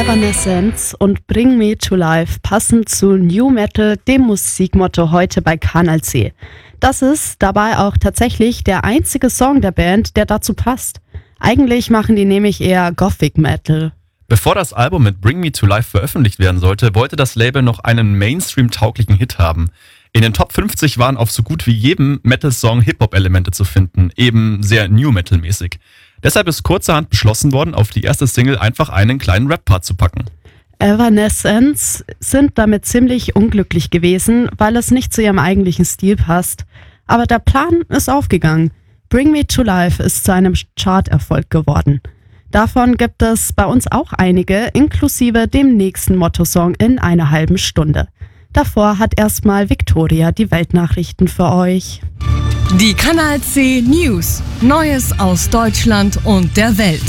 Evanescence und Bring Me to Life passen zu New Metal, dem Musikmotto heute bei Kanal C. Das ist dabei auch tatsächlich der einzige Song der Band, der dazu passt. Eigentlich machen die nämlich eher Gothic Metal. Bevor das Album mit Bring Me to Life veröffentlicht werden sollte, wollte das Label noch einen Mainstream-tauglichen Hit haben. In den Top 50 waren auf so gut wie jedem Metal-Song Hip-Hop-Elemente zu finden, eben sehr New-Metal-mäßig. Deshalb ist kurzerhand beschlossen worden, auf die erste Single einfach einen kleinen Rap-Part zu packen. Evanescence sind damit ziemlich unglücklich gewesen, weil es nicht zu ihrem eigentlichen Stil passt. Aber der Plan ist aufgegangen. Bring Me to Life ist zu einem Charterfolg geworden. Davon gibt es bei uns auch einige, inklusive dem nächsten Motto-Song in einer halben Stunde. Davor hat erstmal Victoria die Weltnachrichten für euch. Die Kanal C News. Neues aus Deutschland und der Welt.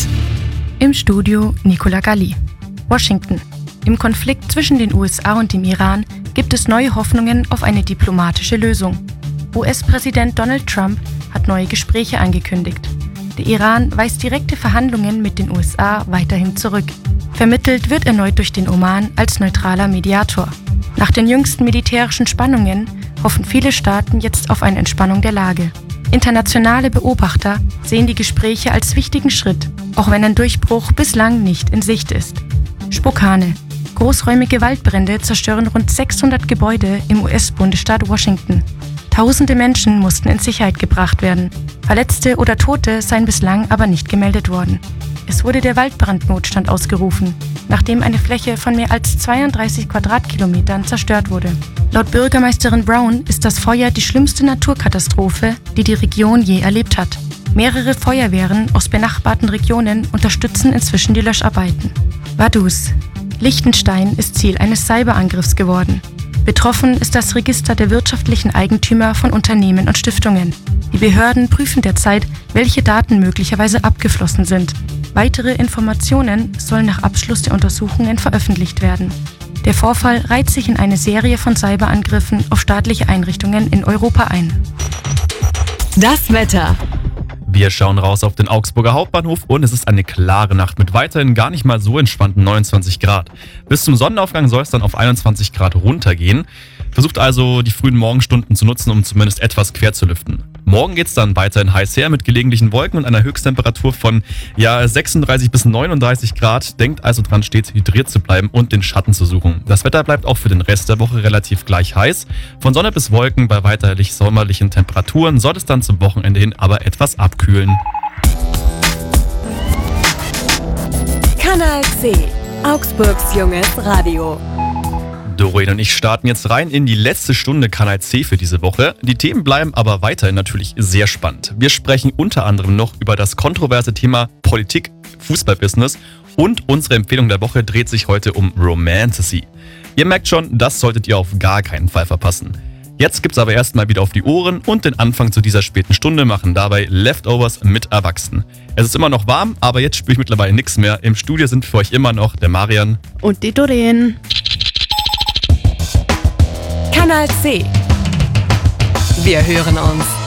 Im Studio Nicola Galli. Washington. Im Konflikt zwischen den USA und dem Iran gibt es neue Hoffnungen auf eine diplomatische Lösung. US-Präsident Donald Trump hat neue Gespräche angekündigt. Der Iran weist direkte Verhandlungen mit den USA weiterhin zurück. Vermittelt wird erneut durch den Oman als neutraler Mediator. Nach den jüngsten militärischen Spannungen hoffen viele Staaten jetzt auf eine Entspannung der Lage. Internationale Beobachter sehen die Gespräche als wichtigen Schritt, auch wenn ein Durchbruch bislang nicht in Sicht ist. Spokane. Großräumige Waldbrände zerstören rund 600 Gebäude im US-Bundesstaat Washington. Tausende Menschen mussten in Sicherheit gebracht werden. Verletzte oder Tote seien bislang aber nicht gemeldet worden. Es wurde der Waldbrandnotstand ausgerufen, nachdem eine Fläche von mehr als 32 Quadratkilometern zerstört wurde. Laut Bürgermeisterin Brown ist das Feuer die schlimmste Naturkatastrophe, die die Region je erlebt hat. Mehrere Feuerwehren aus benachbarten Regionen unterstützen inzwischen die Löscharbeiten. Vaduz. Liechtenstein ist Ziel eines Cyberangriffs geworden. Betroffen ist das Register der wirtschaftlichen Eigentümer von Unternehmen und Stiftungen. Die Behörden prüfen derzeit, welche Daten möglicherweise abgeflossen sind. Weitere Informationen sollen nach Abschluss der Untersuchungen veröffentlicht werden. Der Vorfall reiht sich in eine Serie von Cyberangriffen auf staatliche Einrichtungen in Europa ein. Das Wetter. Wir schauen raus auf den Augsburger Hauptbahnhof und es ist eine klare Nacht mit weiterhin gar nicht mal so entspannten 29 Grad. Bis zum Sonnenaufgang soll es dann auf 21 Grad runtergehen. Versucht also die frühen Morgenstunden zu nutzen, um zumindest etwas quer zu lüften. Morgen geht's dann weiterhin heiß her mit gelegentlichen Wolken und einer Höchsttemperatur von 36 bis 39 Grad. Denkt also dran, stets hydriert zu bleiben und den Schatten zu suchen. Das Wetter bleibt auch für den Rest der Woche relativ gleich heiß. Von Sonne bis Wolken bei weiterhin sommerlichen Temperaturen soll es dann zum Wochenende hin aber etwas abkühlen. Kanal C. Augsburgs junges Radio. Doreen und ich starten jetzt rein in die letzte Stunde Kanal C für diese Woche. Die Themen bleiben aber weiterhin natürlich sehr spannend. Wir sprechen unter anderem noch über das kontroverse Thema Politik, Fußballbusiness und unsere Empfehlung der Woche dreht sich heute um Romantasy. Ihr merkt schon, das solltet ihr auf gar keinen Fall verpassen. Jetzt gibt's aber erstmal wieder auf die Ohren und den Anfang zu dieser späten Stunde machen dabei Leftovers mit Erwachsenen. Es ist immer noch warm, aber jetzt spüre ich mittlerweile nichts mehr. Im Studio sind für euch immer noch der Marian und die Doreen. Kanal C. Wir hören uns.